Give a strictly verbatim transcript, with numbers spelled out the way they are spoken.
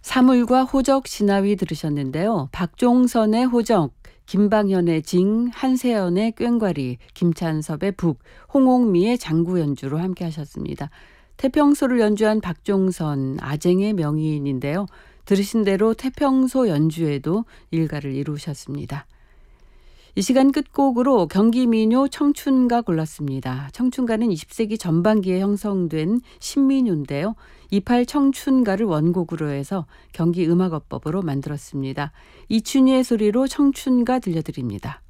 사물과 호적 시나위 들으셨는데요. 박종선의 호적, 김방현의 징, 한세연의 꽹과리, 김찬섭의 북, 홍옥미의 장구 연주로 함께 하셨습니다. 태평소를 연주한 박종선, 아쟁의 명의인인데요. 들으신 대로 태평소 연주에도 일가를 이루셨습니다. 이 시간 끝곡으로 경기민요 청춘가 골랐습니다. 청춘가는 이십 세기 전반기에 형성된 신민요인데요. 이십팔 청춘가를 원곡으로 해서 경기음악어법으로 만들었습니다. 이춘희의 소리로 청춘가 들려드립니다.